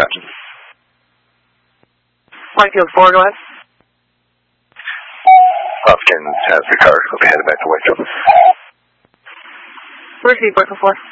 Gotcha. Whitefield 4, go ahead. Officer has the car. We'll be headed back to Whitefield. Where's the Whitefield 4?